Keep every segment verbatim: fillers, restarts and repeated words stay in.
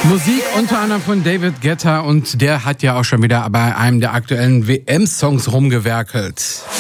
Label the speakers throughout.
Speaker 1: Musik unter anderem von David Guetta und der hat ja auch schon wieder bei einem der aktuellen W M-Songs rumgewerkelt.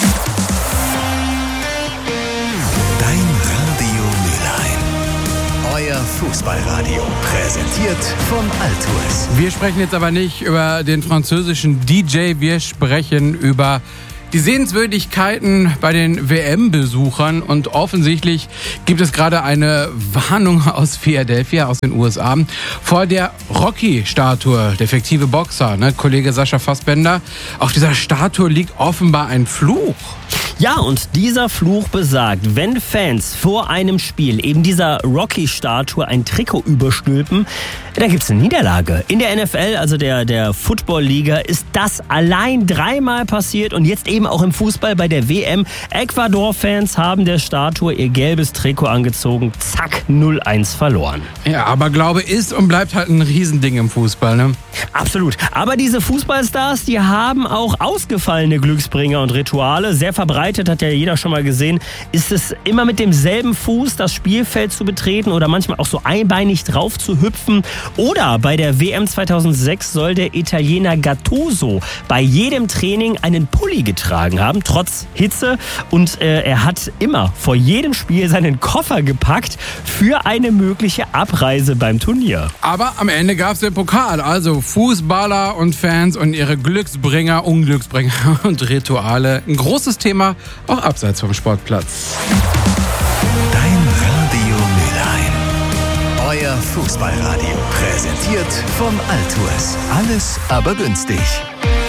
Speaker 2: Dein Radio Mülheim. Euer Fußballradio. Präsentiert von Altours.
Speaker 1: Wir sprechen jetzt aber nicht über den französischen D J, wir sprechen über die Sehenswürdigkeiten bei den W M-Besuchern und offensichtlich gibt es gerade eine Warnung aus Philadelphia, aus den U S A, vor der Rocky-Statue, der fiktive Boxer, ne? Kollege Sascha Fassbender. Auf dieser Statue liegt offenbar ein Fluch.
Speaker 3: Ja, und dieser Fluch besagt, wenn Fans vor einem Spiel eben dieser Rocky-Statue ein Trikot überstülpen, dann gibt's eine Niederlage. In der N F L, also der, der Football-Liga, ist das allein dreimal passiert und jetzt eben auch im Fußball bei der W M. Ecuador-Fans haben der Statue ihr gelbes Trikot angezogen, zack, null eins verloren.
Speaker 1: Ja, aber Glaube ist und bleibt halt ein Riesending im Fußball, ne?
Speaker 3: Absolut. Aber diese Fußballstars, die haben auch ausgefallene Glücksbringer und Rituale. Sehr verbreitet, hat ja jeder schon mal gesehen, ist es immer mit demselben Fuß das Spielfeld zu betreten oder manchmal auch so einbeinig drauf zu hüpfen. Oder bei der W M zweitausendsechs soll der Italiener Gattuso bei jedem Training einen Pulli getragen haben, trotz Hitze. Und äh, er hat immer vor jedem Spiel seinen Koffer gepackt für eine mögliche Abreise beim Turnier.
Speaker 1: Aber am Ende gab es den Pokal, also Fußballer und Fans und ihre Glücksbringer, Unglücksbringer und Rituale. Ein großes Thema, auch abseits vom Sportplatz.
Speaker 2: Dein Radio Mülheim. Euer Fußballradio. Präsentiert von Altours. Alles aber günstig.